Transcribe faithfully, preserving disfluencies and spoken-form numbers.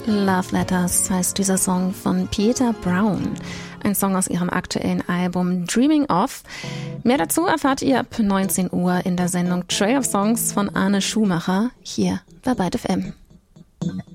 Love Letters heißt dieser Song von Pieta Brown. Ein Song aus ihrem aktuellen Album Dreaming Of. Mehr dazu erfahrt ihr ab neunzehn Uhr in der Sendung Trail of Songs von Arne Schumacher hier bei Byte F M.